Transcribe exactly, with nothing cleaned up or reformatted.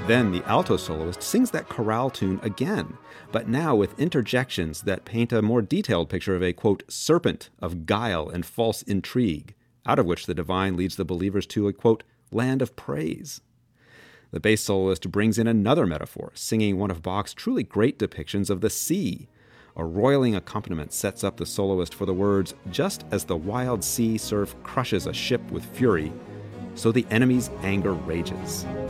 Then the alto soloist sings that chorale tune again, but now with interjections that paint a more detailed picture of a, quote, serpent of guile and false intrigue, out of which the divine leads the believers to a, quote, land of praise. The bass soloist brings in another metaphor, singing one of Bach's truly great depictions of the sea. A roiling accompaniment sets up the soloist for the words, just as the wild sea surf crushes a ship with fury, so the enemy's anger rages.